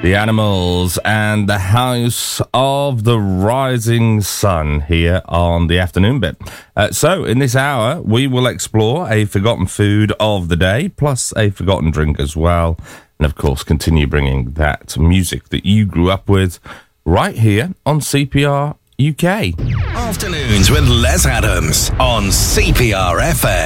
The Animals and the House of the Rising Sun here on the afternoon bit. So in this hour, we will explore a forgotten food of the day, plus a forgotten drink as well. And of course, continue bringing that music that you grew up with right here on CPR UK. Afternoons with Les Adams on CPR FM.